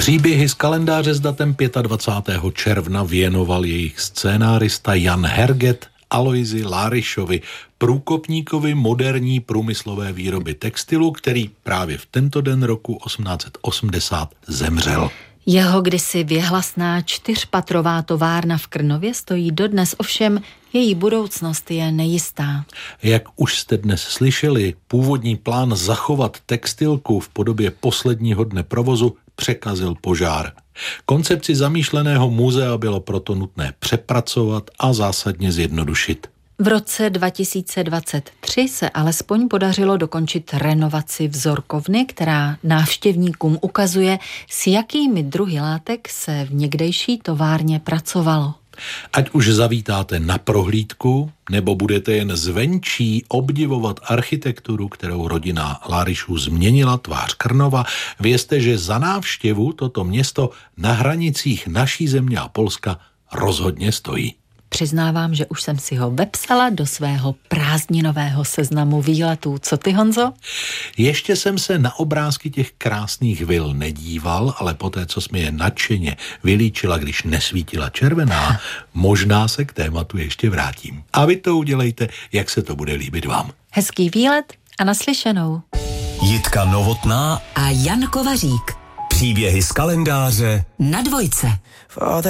Příběhy z kalendáře s datem 25. června věnoval jejich scénárista Jan Herget Alojzi Láryšovi, průkopníkovi moderní průmyslové výroby textilu, který právě v tento den roku 1880 zemřel. Jeho kdysi věhlasná 4patrová továrna v Krnově stojí dodnes, ovšem její budoucnost je nejistá. Jak už jste dnes slyšeli, původní plán zachovat textilku v podobě posledního dne provozu překazil požár. Koncepci zamýšleného muzea bylo proto nutné přepracovat a zásadně zjednodušit. V roce 2023 se alespoň podařilo dokončit renovaci vzorkovny, která návštěvníkům ukazuje, s jakými druhy látek se v někdejší továrně pracovalo. Ať už zavítáte na prohlídku, nebo budete jen zvenčí obdivovat architekturu, kterou rodina Láryšů změnila tvář Krnova, vězte, že za návštěvu toto město na hranicích naší země a Polska rozhodně stojí. Přiznávám, že už jsem si ho vepsala do svého prázdninového seznamu výletů. Co ty, Honzo? Ještě jsem se na obrázky těch krásných vil nedíval, ale poté, co jsme je nadšeně vylíčila, když nesvítila červená, možná se k tématu ještě vrátím. A vy to udělejte, jak se to bude líbit vám. Hezký výlet a naslyšenou. Jitka Novotná a Jan Kovařík. Příběhy z kalendáře na Dvojce.